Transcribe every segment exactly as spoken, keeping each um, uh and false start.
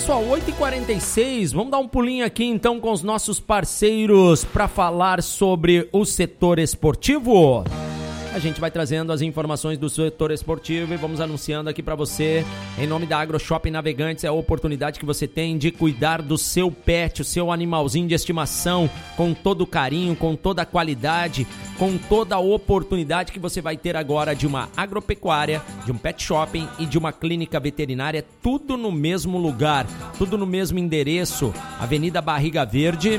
Pessoal, oito e quarenta e seis, vamos dar um pulinho aqui então com os nossos parceiros para falar sobre o setor esportivo. A gente vai trazendo as informações do setor esportivo e vamos anunciando aqui para você, em nome da AgroShopping Navegantes, é a oportunidade que você tem de cuidar do seu pet, o seu animalzinho de estimação, com todo o carinho, com toda a qualidade, com toda a oportunidade que você vai ter agora de uma agropecuária, de um pet shopping e de uma clínica veterinária, tudo no mesmo lugar, tudo no mesmo endereço, Avenida Barriga Verde,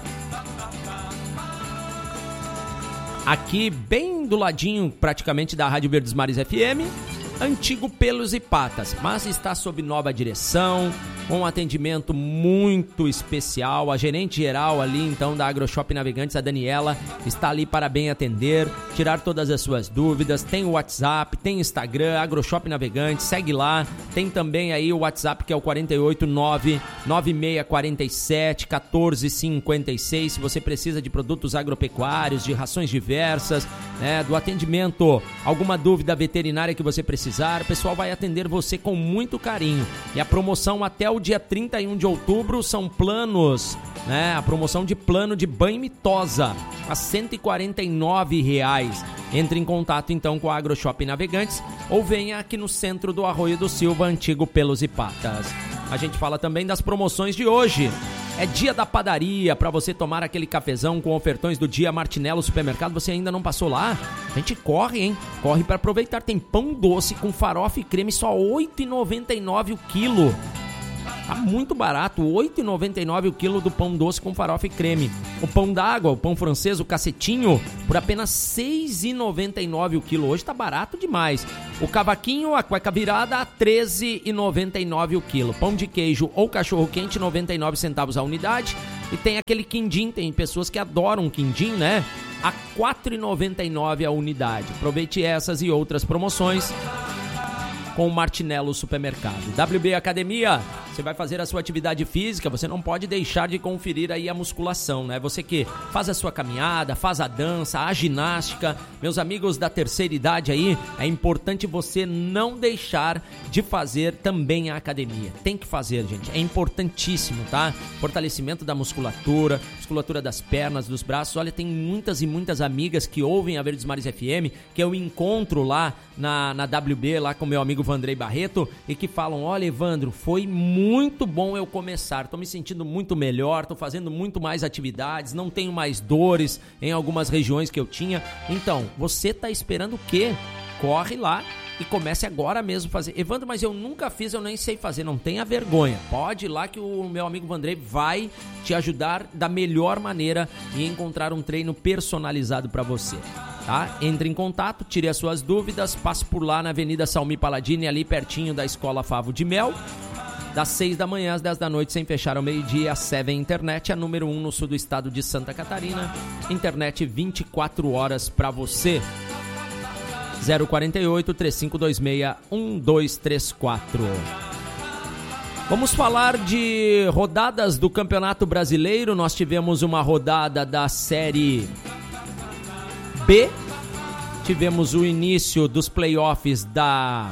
aqui bem do ladinho praticamente da Rádio Verdes Mares F M, antigo Pelos e Patas, mas está sob nova direção, com um atendimento muito especial. A gerente geral ali então da AgroShopping Navegantes, a Daniela, está ali para bem atender, tirar todas as suas dúvidas. Tem o WhatsApp, tem Instagram, AgroShopping Navegantes, segue lá. Tem também aí o WhatsApp que é o quatro oito nove, nove seis quatro sete, um quatro cinco seis. Se você precisa de produtos agropecuários, de rações diversas, né, do atendimento, alguma dúvida veterinária que você precisar, o pessoal vai atender você com muito carinho. E a promoção até o dia trinta e um de outubro são planos, né? A promoção de plano de banho e tosa a cento e quarenta e nove reais. Entre em contato então com a AgroShopping Navegantes ou venha aqui no centro do Arroio do Silva, antigo Pelos e Patas. A gente fala também das promoções de hoje. É dia da padaria, para você tomar aquele cafezão com ofertões do dia. Martinello Supermercado, você ainda não passou lá? A gente corre, hein? Corre para aproveitar. Tem pão doce com farofa e creme, só oito reais e noventa e nove centavos o quilo. Tá muito barato, oito reais e noventa e nove centavos o quilo do pão doce com farofa e creme. O pão d'água, o pão francês, o cacetinho, por apenas seis reais e noventa e nove centavos o quilo. Hoje tá barato demais. O cavaquinho, a cueca virada, a treze reais e noventa e nove centavos o quilo. Pão de queijo ou cachorro quente, noventa e nove centavos a unidade. E tem aquele quindim, tem pessoas que adoram quindim, né? A quatro reais e noventa e nove centavos a unidade. Aproveite essas e outras promoções com o Martinello Supermercado. W B Academia, você vai fazer a sua atividade física, você não pode deixar de conferir aí a musculação, né? Você que faz a sua caminhada, faz a dança, a ginástica, meus amigos da terceira idade aí, é importante você não deixar de fazer também a academia. Tem que fazer, gente, é importantíssimo, tá? Fortalecimento da musculatura, musculatura das pernas, dos braços. Olha, tem muitas e muitas amigas que ouvem a Verdes Mares F M, que eu encontro lá na, na W B, lá com meu amigo Vandrei Barreto, e que falam: olha, Evandro, foi muito bom eu começar, tô me sentindo muito melhor, tô fazendo muito mais atividades, não tenho mais dores em algumas regiões que eu tinha. Então, você tá esperando o quê? Corre lá e comece agora mesmo a fazer. Evandro, mas eu nunca fiz, eu nem sei fazer. Não tenha vergonha, pode ir lá que o meu amigo Vandrei vai te ajudar da melhor maneira e encontrar um treino personalizado para você. Tá? Entre em contato, tire as suas dúvidas, passe por lá na Avenida Salmi Paladini, ali pertinho da Escola Favo de Mel, das seis da manhã às dez da noite, sem fechar ao meio-dia. A Seven Internet, a número um no sul do estado de Santa Catarina. Internet vinte e quatro horas para você. zero quatro oito, três cinco dois seis, um dois três quatro. Vamos falar de rodadas do Campeonato Brasileiro. Nós tivemos uma rodada da Série B, tivemos o início dos playoffs da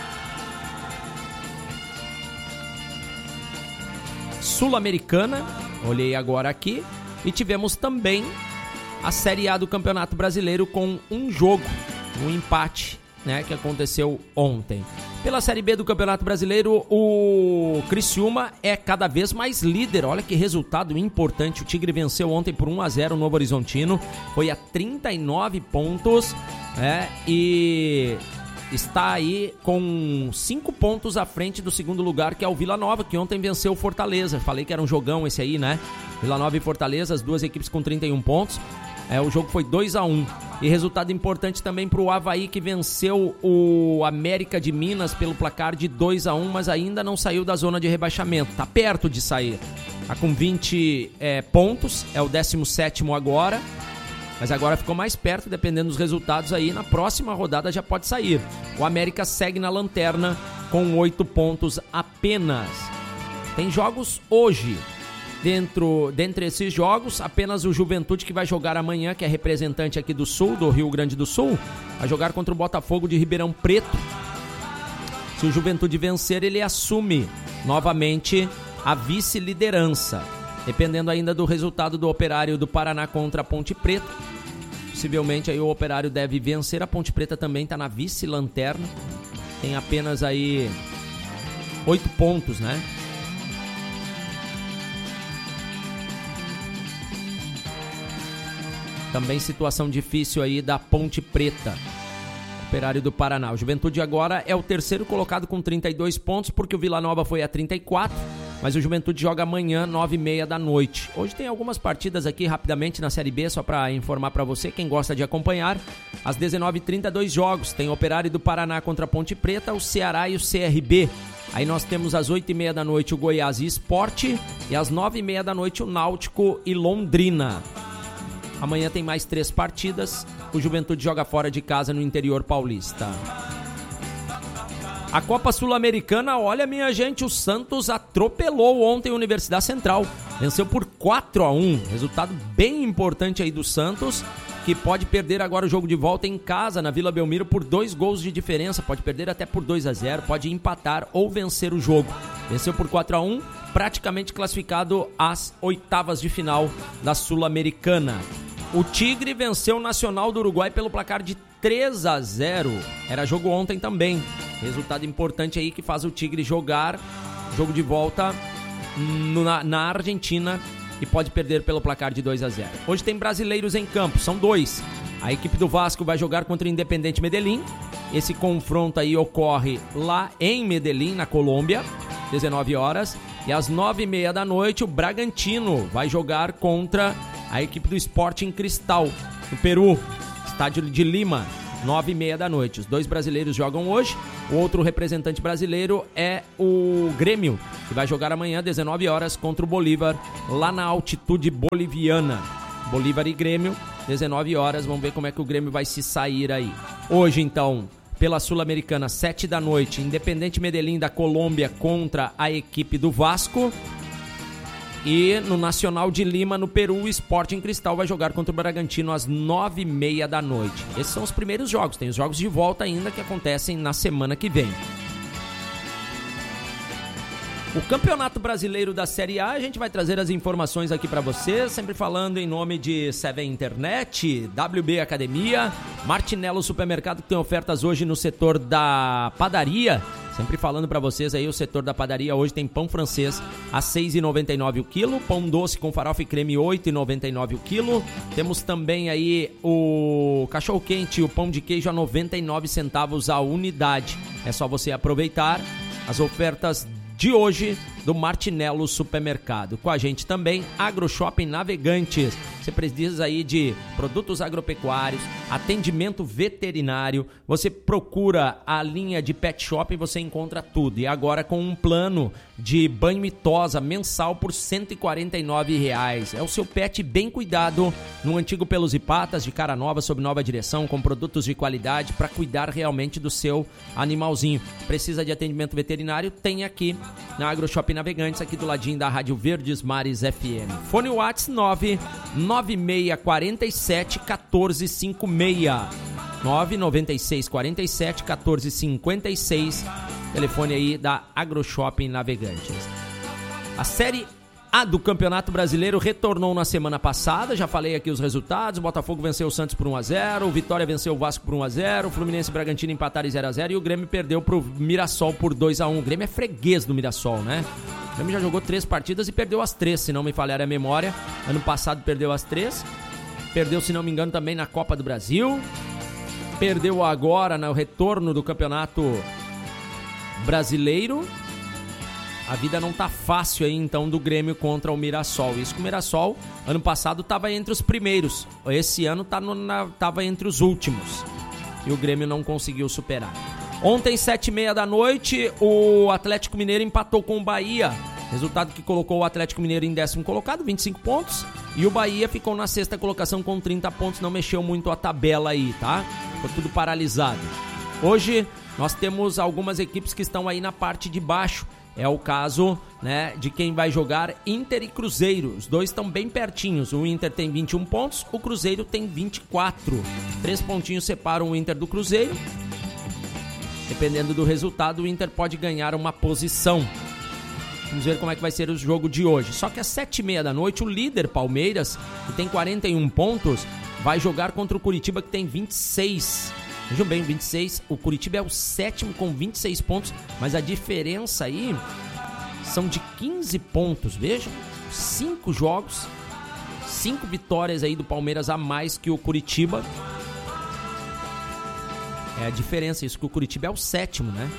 Sul-Americana, olhei agora aqui, e tivemos também a Série A do Campeonato Brasileiro com um jogo, um empate, né, que aconteceu ontem. Pela Série B do Campeonato Brasileiro, o Criciúma é cada vez mais líder. Olha que resultado importante. O Tigre venceu ontem por um a zero o Novo Horizontino. Foi a trinta e nove pontos, né, e está aí com cinco pontos à frente do segundo lugar, que é o Vila Nova, que ontem venceu o Fortaleza. Falei que era um jogão esse aí, né? Vila Nova e Fortaleza, as duas equipes com trinta e um pontos. É, o jogo foi dois a um. E resultado importante também para o Avaí, que venceu o América de Minas pelo placar de dois a um, mas ainda não saiu da zona de rebaixamento. Tá perto de sair. Tá com vinte é, pontos, é o décimo sétimo agora. Mas agora ficou mais perto, dependendo dos resultados aí. Na próxima rodada já pode sair. O América segue na lanterna com oito pontos apenas. Tem jogos hoje. Dentro, dentre esses jogos, apenas o Juventude, que vai jogar amanhã, que é representante aqui do Sul, do Rio Grande do Sul, vai jogar contra o Botafogo de Ribeirão Preto. Se o Juventude vencer, ele assume novamente a vice-liderança, dependendo ainda do resultado do Operário do Paraná contra a Ponte Preta. Possivelmente aí o Operário deve vencer, a Ponte Preta também está na vice-lanterna, tem apenas aí oito pontos, né? Também situação difícil aí da Ponte Preta, Operário do Paraná. O Juventude agora é o terceiro colocado com trinta e dois pontos, porque o Vila Nova foi a trinta e quatro, mas o Juventude joga amanhã, nove e meia da noite. Hoje tem algumas partidas aqui rapidamente na Série B, só para informar para você, quem gosta de acompanhar. Às dezenove e trinta, dois jogos. Tem o Operário do Paraná contra a Ponte Preta, o Ceará e o C R B. Aí nós temos às oito e meia da noite o Goiás e Sport, e às nove e meia da noite o Náutico e Londrina. Amanhã tem mais três partidas. O Juventude joga fora de casa no interior paulista. A Copa Sul-Americana, olha minha gente, o Santos atropelou ontem a Universidade Central. Venceu por quatro a um. Resultado bem importante aí do Santos, que pode perder agora o jogo de volta em casa, na Vila Belmiro, por dois gols de diferença. Pode perder até por dois a zero, pode empatar ou vencer o jogo. Venceu por quatro a um, praticamente classificado às oitavas de final da Sul-Americana. O Tigre venceu o Nacional do Uruguai pelo placar de três a zero. Era jogo ontem também. Resultado importante aí que faz o Tigre jogar jogo de volta na, na Argentina e pode perder pelo placar de dois a zero. Hoje tem brasileiros em campo, são dois. A equipe do Vasco vai jogar contra o Independente Medellín. Esse confronto aí ocorre lá em Medellín, na Colômbia, dezenove horas. E às nove e meia da noite o Bragantino vai jogar contra a equipe do Sporting Cristal, no Peru, estádio de Lima, nove e meia da noite. Os dois brasileiros jogam hoje. O outro representante brasileiro é o Grêmio, que vai jogar amanhã, dezenove horas, contra o Bolívar, lá na altitude boliviana. Bolívar e Grêmio, dezenove horas. Vamos ver como é que o Grêmio vai se sair aí. Hoje, então, pela Sul-Americana, sete da noite, Independente Medellín da Colômbia contra a equipe do Vasco. E no Nacional de Lima, no Peru, o Sporting Cristal vai jogar contra o Bragantino às nove e meia da noite. Esses são os primeiros jogos. Tem os jogos de volta ainda que acontecem na semana que vem. O Campeonato Brasileiro da Série A, a gente vai trazer as informações aqui para você, sempre falando em nome de Seven Internet, W B Academia, Martinello Supermercado, que tem ofertas hoje no setor da padaria. Sempre falando para vocês aí, o setor da padaria hoje tem pão francês a seis reais e noventa e nove centavos o quilo, pão doce com farofa e creme oito reais e noventa e nove centavos o quilo. Temos também aí o cachorro quente e o pão de queijo a noventa e nove centavos a unidade. É só você aproveitar as ofertas de hoje do Martinello Supermercado. Com a gente também, AgroShopping Navegantes. Você precisa aí de produtos agropecuários, atendimento veterinário, você procura a linha de pet shop e você encontra tudo. E agora com um plano de banho e tosa mensal por cento e quarenta e nove reais. É o seu pet bem cuidado no antigo Pelos e Patas, de cara nova, sob nova direção, com produtos de qualidade para cuidar realmente do seu animalzinho. Precisa de atendimento veterinário? Tem aqui na AgroShopping Navegantes, aqui do ladinho da Rádio Verdes Mares F M. Fone WhatsApp nove nove seis quatro sete um quatro cinco seis. nove nove seis quatro sete um quatro cinco seis. Telefone aí da AgroShopping Navegantes. A Série A do Campeonato Brasileiro retornou na semana passada, já falei aqui os resultados. O Botafogo venceu o Santos por um a zero, o Vitória venceu o Vasco por um a zero, o Fluminense e Bragantino empataram em zero a zero e o Grêmio perdeu pro Mirassol por dois a um. O Grêmio é freguês do Mirassol, né? O Grêmio já jogou três partidas e perdeu as três, se não me falhar a memória. Ano passado perdeu as três, perdeu, se não me engano, também na Copa do Brasil, perdeu agora no retorno do Campeonato Brasileiro. A vida não tá fácil aí, então, do Grêmio contra o Mirassol. Isso que o Mirassol, ano passado, estava entre os primeiros. Esse ano tá no, na, tava entre os últimos. E o Grêmio não conseguiu superar. Ontem, sete e meia da noite, o Atlético Mineiro empatou com o Bahia. Resultado que colocou o Atlético Mineiro em décimo colocado, vinte e cinco pontos. E o Bahia ficou na sexta colocação com trinta pontos. Não mexeu muito a tabela aí, tá? Ficou tudo paralisado. Hoje, nós temos algumas equipes que estão aí na parte de baixo. É o caso, né, de quem vai jogar Inter e Cruzeiro. Os dois estão bem pertinhos. O Inter tem vinte e um pontos, o Cruzeiro tem vinte e quatro. Três pontinhos separam o Inter do Cruzeiro. Dependendo do resultado, o Inter pode ganhar uma posição. Vamos ver como é que vai ser o jogo de hoje. Só que às sete e meia da noite, o líder Palmeiras, que tem quarenta e um pontos, vai jogar contra o Curitiba, que tem vinte e seis. Vejam bem, vinte e seis. O Curitiba é o sétimo com vinte e seis pontos, mas a diferença aí são de quinze pontos. Vejam, cinco jogos, cinco vitórias aí do Palmeiras a mais que o Curitiba. É a diferença, isso que o Curitiba é o sétimo, né?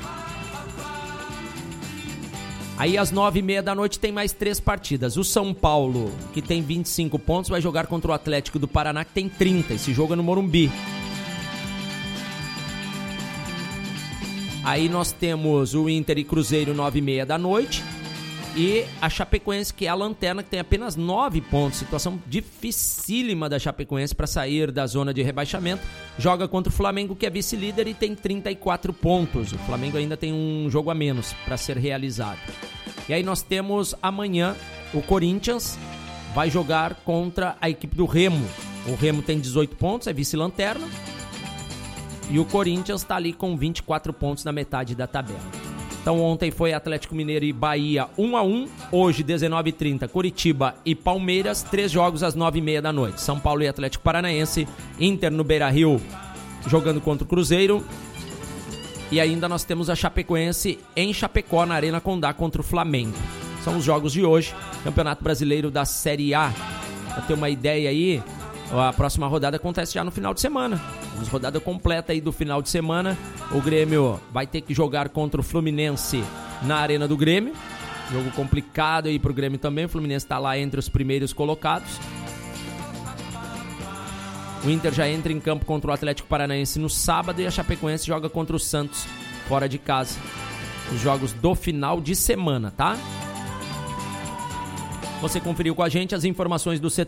Aí às nove e meia da noite tem mais três partidas. O São Paulo, que tem vinte e cinco pontos, vai jogar contra o Atlético do Paraná, que tem trinta. Esse jogo é no Morumbi. Aí nós temos o Inter e Cruzeiro, nove e meia da noite. E a Chapecoense, que é a lanterna, que tem apenas nove pontos. Situação dificílima da Chapecoense para sair da zona de rebaixamento. Joga contra o Flamengo, que é vice-líder e tem trinta e quatro pontos. O Flamengo ainda tem um jogo a menos para ser realizado. E aí nós temos amanhã o Corinthians vai jogar contra a equipe do Remo. O Remo tem dezoito pontos, é vice-lanterna. E o Corinthians está ali com vinte e quatro pontos na metade da tabela. Então ontem foi Atlético Mineiro e Bahia um a um. Hoje, dezenove e trinta, Curitiba e Palmeiras. Três jogos às nove e meia da noite. São Paulo e Atlético Paranaense. Inter no Beira-Rio jogando contra o Cruzeiro. E ainda nós temos a Chapecoense em Chapecó, na Arena Condá, contra o Flamengo. São os jogos de hoje. Campeonato Brasileiro da Série A. Para ter uma ideia aí, a próxima rodada acontece já no final de semana. Temos rodada completa aí do final de semana. O Grêmio vai ter que jogar contra o Fluminense na Arena do Grêmio. Jogo complicado aí pro Grêmio também. O Fluminense está lá entre os primeiros colocados. O Inter já entra em campo contra o Atlético Paranaense no sábado e a Chapecoense joga contra o Santos fora de casa. Os jogos do final de semana, tá? Você conferiu com a gente as informações do setor